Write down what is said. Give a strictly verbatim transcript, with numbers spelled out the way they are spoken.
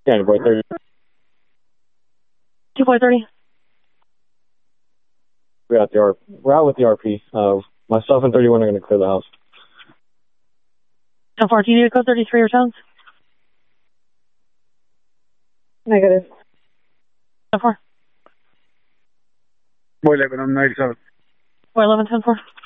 Yeah, boy thirty. two point thirty. We're out the R. We're out with the R P. Uh, myself and thirty-one are going to clear the house. ten four, do you need to code thirty-three returns? Negative. ten four. Boy eleven, I'm ninety-seven. Boy eleven, ten four.